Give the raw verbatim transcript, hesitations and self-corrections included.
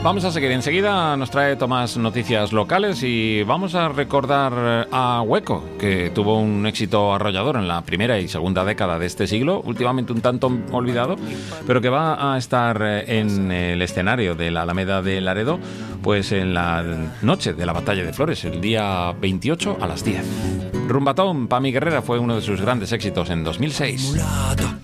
Vamos a seguir. Enseguida nos trae Tomás noticias locales y vamos a recordar a Hueco, que tuvo un éxito arrollador en la primera y segunda década de este siglo, últimamente un tanto olvidado, pero que va a estar en el escenario de la Alameda de Laredo, pues en la noche de la Batalla de Flores, el día veintiocho a las diez. Rumbatón, Pami Guerrera, fue uno de sus grandes éxitos en dos mil seis. Mulato,